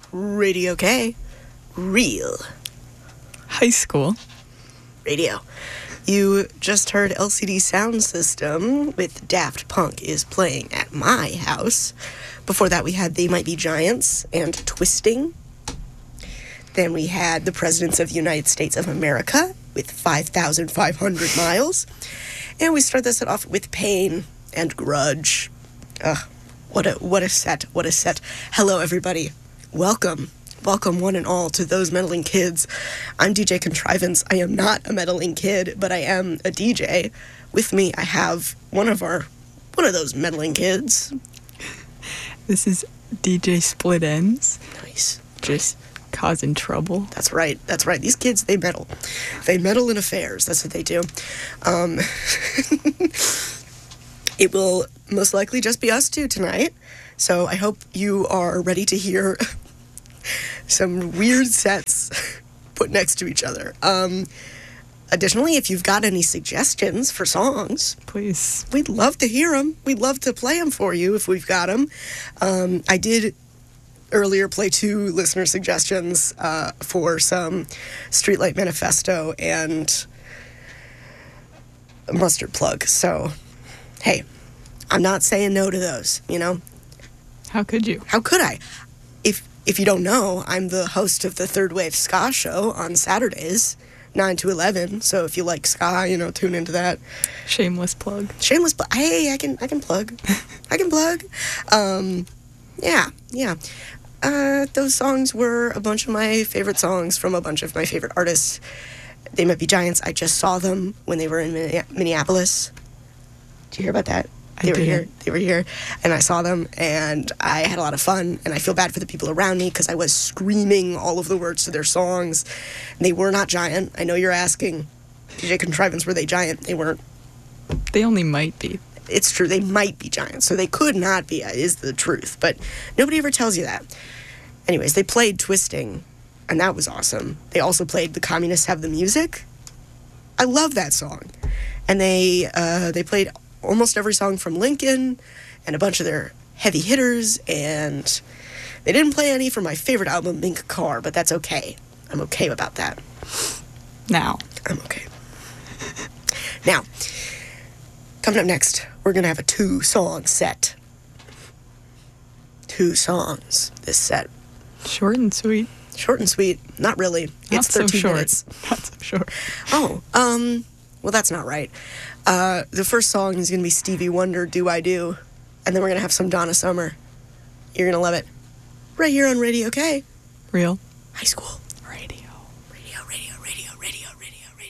Radio K. Real. High school. Radio. You just heard LCD Sound System with Daft Punk is playing at my house. Before that, we had They Might Be Giants and Twisting. Then we had the Presidents of the United States of America with 5,500 Miles. And we start this off with Pain and Grudge. What a set. Hello, everybody. Welcome one and all to Those Meddling Kids. I'm DJ Contrivance. I am not a meddling kid, but I am a DJ. With me, I have one of those meddling kids. This is DJ Split Ends. Nice. Just causing trouble. That's right. These kids, they meddle. They meddle in affairs. That's what they do. It will most likely just be us two tonight. So I hope you are ready to hear some weird sets put next to each other. Additionally, if you've got any suggestions for songs, please, we'd love to hear them. We'd love to play them for you if we've got them. I did earlier play 2 listener suggestions for some Streetlight Manifesto and Mustard Plug. So, hey, I'm not saying no to those, you know? How could you? How could I? If you don't know, I'm the host of the Third Wave Ska Show on Saturdays, 9 to 11. So if you like ska, tune into that. Shameless plug. Hey, I can plug. I can plug. Yeah. Those songs were a bunch of my favorite songs from a bunch of my favorite artists. They Might Be Giants. I just saw them when they were in Minneapolis. Did you hear about that? They were here, and I saw them, and I had a lot of fun, and I feel bad for the people around me because I was screaming all of the words to their songs. They were not giant. I know you're asking, DJ Contrivance, were they giant? They weren't. They only might be. It's true, they might be giant, so they could not be, is the truth, but nobody ever tells you that. Anyways, they played Twisting, and that was awesome. They also played The Communists Have the Music. I love that song. And they played almost every song from Lincoln and a bunch of their heavy hitters, and they didn't play any from my favorite album, Mink Car, but that's okay. I'm okay about that. Now. I'm okay. Now, coming up next, we're going to have a 2-song set. 2 songs this set. Short and sweet. Short and sweet. Not really. Not it's 13 so short. minutes. Not so short. Oh, well, that's not right. The first song is going to be Stevie Wonder, Do I Do? And then we're going to have some Donna Summer. You're going to love it. Right here on Radio K. Real. High School. Radio. Radio.